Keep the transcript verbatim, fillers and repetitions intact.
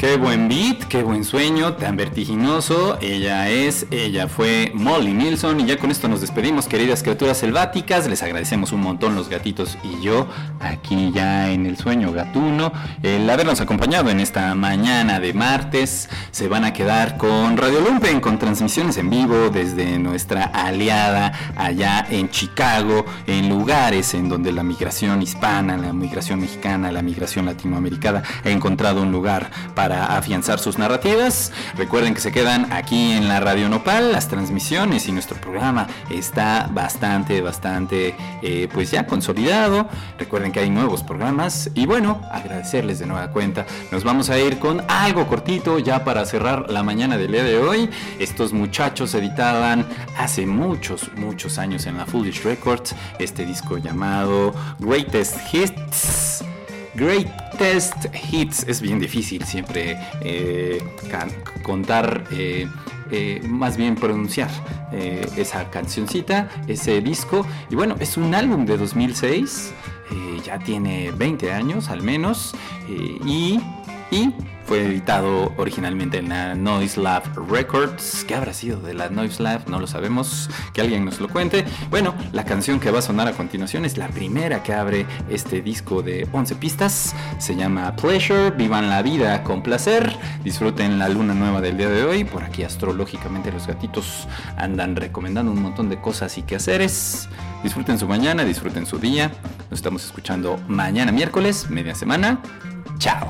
Qué buen beat, qué buen sueño, tan vertiginoso. Ella es, ella fue Molly Nilsson. Y ya con esto nos despedimos, queridas criaturas selváticas. Les agradecemos un montón los gatitos y yo, aquí ya en el sueño gatuno, el habernos acompañado en esta mañana de martes. Se van a quedar con Radio Lumpen, con transmisiones en vivo desde nuestra aliada allá en Chicago, en lugares en donde la migración hispana, la migración mexicana, la migración latinoamericana ha encontrado un lugar para para afianzar sus narrativas. Recuerden que se quedan aquí en la Radio Nopal. Las transmisiones y nuestro programa está bastante, bastante eh, pues ya consolidado. Recuerden que hay nuevos programas y bueno, agradecerles de nueva cuenta. Nos vamos a ir con algo cortito ya para cerrar la mañana del día de hoy. Estos muchachos editaban hace muchos, muchos años en la Foolish Records este disco llamado Greatest Hits. Greatest Hits. Es bien difícil siempre eh, can- contar, eh, eh, más bien pronunciar eh, esa cancioncita, ese disco. Y bueno, es un álbum de dos mil seis, eh, ya tiene veinte años al menos, eh, y, y fue editado originalmente en la Noise Lab Records. ¿Qué habrá sido de la Noise Lab? No lo sabemos, que alguien nos lo cuente. Bueno, la canción que va a sonar a continuación es la primera que abre este disco de once pistas. Se llama Pleasure. Vivan la vida con placer. Disfruten la luna nueva del día de hoy. Por aquí astrológicamente los gatitos andan recomendando un montón de cosas y quehaceres. Disfruten su mañana, disfruten su día. Nos estamos escuchando mañana miércoles, media semana. Chao.